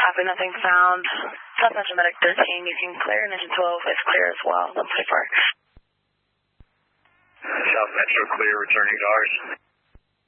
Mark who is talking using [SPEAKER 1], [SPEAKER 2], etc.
[SPEAKER 1] Copy, nothing found. South Metro Medic 13, you can clear, and engine 12 is clear as well. Let's see for
[SPEAKER 2] South Metro clear, returning to ours.